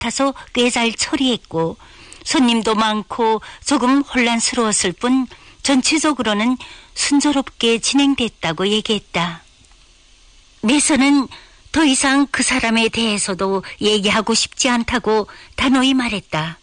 같아서 꽤 잘 처리했고 손님도 많고 조금 혼란스러웠을 뿐 전체적으로는 순조롭게 진행됐다고 얘기했다. 매선은 더 이상 그 사람에 대해서도 얘기하고 싶지 않다고 단호히 말했다.